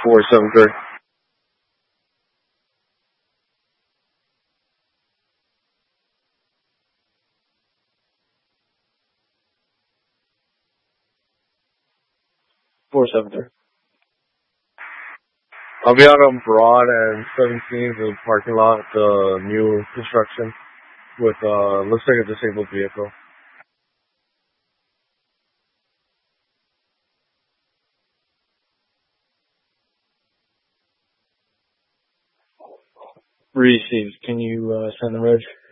473. 473. I'll be out on Broad and 17th, the parking lot, the new construction, with, looks like a disabled vehicle. Received. Can you send the reg?